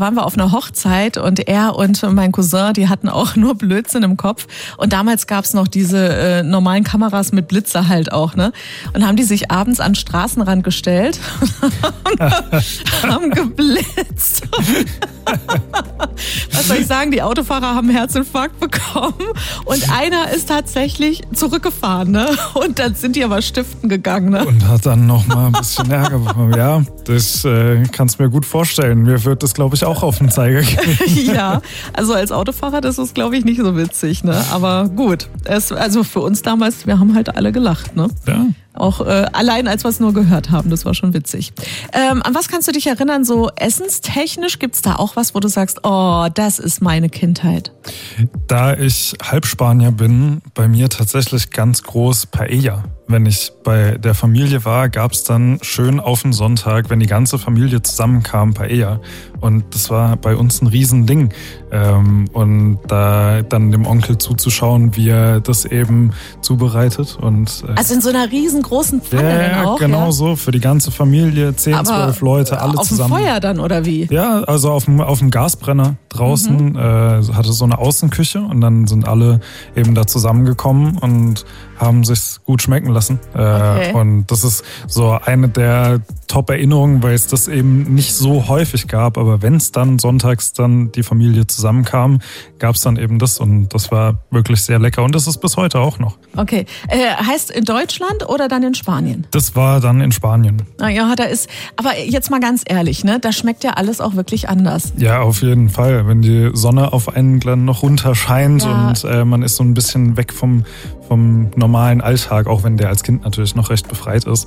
waren wir auf einer Hochzeit und er und mein Cousin, die hatten auch nur Blödsinn im Kopf. Und damals gab's noch diese normalen Kameras mit Blitzer halt auch, ne? Und haben die sich abends an den Straßenrand gestellt haben geblitzt. Was soll ich sagen, die Autofahrer haben einen Herzinfarkt bekommen und einer ist tatsächlich zurückgefahren, ne? Und dann sind die aber stiften gegangen, ne? Und hat dann nochmal ein bisschen Ärger bekommen. Ja, das kannst du mir gut vorstellen. Mir wird das, glaube ich, auch auf den Zeiger gehen. Ja, also als Autofahrer, das ist, glaube ich, nicht so witzig, ne? Aber gut, also für uns damals, wir haben halt alle gelacht, ne? Ja. Auch allein, als wir es nur gehört haben, das war schon witzig. An was kannst du dich erinnern, so essenstechnisch? Gibt's da auch was, wo du sagst, oh, das ist meine Kindheit? Da ich Halbspanier bin, bei mir tatsächlich ganz groß Paella. Wenn ich bei der Familie war, gab's dann schön auf den Sonntag, wenn die ganze Familie zusammenkam, Paella. Und das war bei uns ein Riesending. Und da dann dem Onkel zuzuschauen, wie er das eben zubereitet. Und, also in so einer riesengroßen Pfanne ja, dann auch? Genau ja? so, für die ganze Familie, 10, Aber 12 Leute, alle zusammen. Auf dem Feuer dann, oder wie? Ja, also auf dem Gasbrenner draußen, hatte so eine Außenküche und dann sind alle eben da zusammengekommen und haben sich's gut schmecken lassen. Okay. Und das ist so eine der Top-Erinnerungen, weil es das eben nicht so häufig gab, aber wenn es dann sonntags dann die Familie zusammenkam, gab es dann eben das und das war wirklich sehr lecker und das ist bis heute auch noch. Okay, heißt in Deutschland oder dann in Spanien? Das war dann in Spanien. Ja, aber jetzt mal ganz ehrlich, ne, da schmeckt ja alles auch wirklich anders. Ja, auf jeden Fall. Wenn die Sonne auf einen dann noch runter scheint und man ist so ein bisschen weg vom normalen Alltag, auch wenn der als Kind natürlich noch recht befreit ist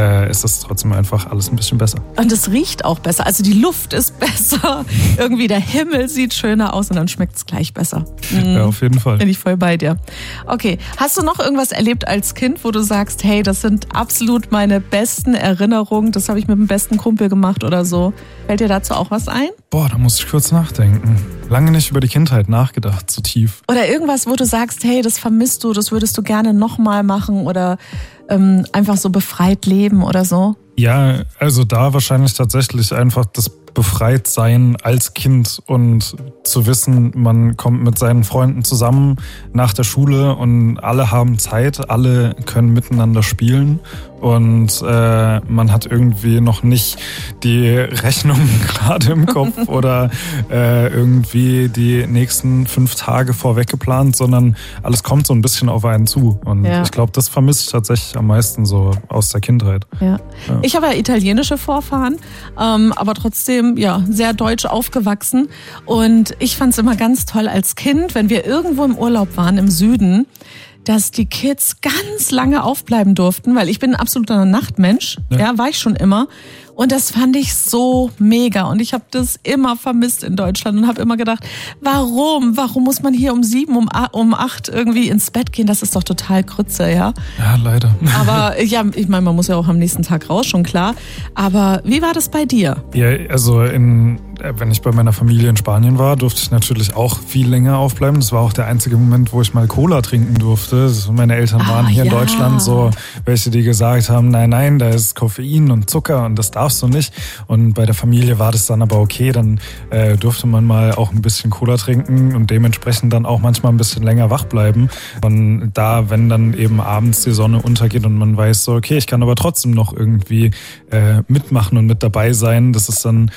das trotzdem einfach alles ein bisschen besser. Und es riecht auch besser, also die Luft ist besser, irgendwie der Himmel sieht schöner aus und dann schmeckt es gleich besser. Ja, auf jeden Fall. Bin ich voll bei dir. Okay, hast du noch irgendwas erlebt als Kind, wo du sagst, hey, das sind absolut meine besten Erinnerungen, das habe ich mit dem besten Kumpel gemacht oder so? Fällt dir dazu auch was ein? Boah, da muss ich kurz nachdenken. Lange nicht über die Kindheit nachgedacht, so tief. Oder irgendwas, wo du sagst, hey, das vermisst du, das würdest du gerne nochmal machen oder einfach so befreit leben oder so? Ja, also da wahrscheinlich tatsächlich einfach das Befreitsein als Kind und zu wissen, man kommt mit seinen Freunden zusammen nach der Schule und alle haben Zeit, alle können miteinander spielen und man hat irgendwie noch nicht die Rechnung gerade im Kopf oder irgendwie die nächsten 5 Tage vorweg geplant, sondern alles kommt so ein bisschen auf einen zu und ich glaube, das vermisse ich tatsächlich am meisten so aus der Kindheit. Ja. Ich habe ja italienische Vorfahren, aber trotzdem sehr deutsch aufgewachsen und ich fand es immer ganz toll als Kind, wenn wir irgendwo im Urlaub waren im Süden, dass die Kids ganz lange aufbleiben durften, weil ich bin ein absoluter Nachtmensch, war ich schon immer. Und das fand ich so mega und ich habe das immer vermisst in Deutschland und habe immer gedacht, warum muss man hier um 7, um 8 irgendwie ins Bett gehen? Das ist doch total Grütze, ja? Ja, leider. Aber ja, ich meine, man muss ja auch am nächsten Tag raus, schon klar. Aber wie war das bei dir? Ja, also wenn ich bei meiner Familie in Spanien war, durfte ich natürlich auch viel länger aufbleiben. Das war auch der einzige Moment, wo ich mal Cola trinken durfte. Meine Eltern waren hier in Deutschland so welche, die gesagt haben, nein, da ist Koffein und Zucker und das darfst du nicht. Und bei der Familie war das dann aber okay, dann durfte man mal auch ein bisschen Cola trinken und dementsprechend dann auch manchmal ein bisschen länger wach bleiben. Und da, wenn dann eben abends die Sonne untergeht und man weiß so, okay, ich kann aber trotzdem noch irgendwie mitmachen und mit dabei sein, das ist dann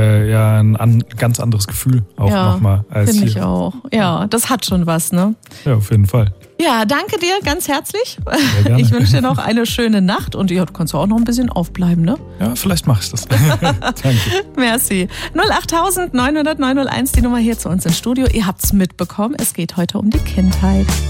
ein ganz anderes Gefühl auch nochmal als hier. Finde ich auch. Ja, das hat schon was, ne? Ja, auf jeden Fall. Ja, danke dir ganz herzlich. Sehr gerne. Ich wünsche dir noch eine schöne Nacht und du kannst auch noch ein bisschen aufbleiben, ne? Ja, vielleicht mache ich das. Danke. Merci. 08000 900 901, die Nummer hier zu uns ins Studio. Ihr habt's mitbekommen, es geht heute um die Kindheit.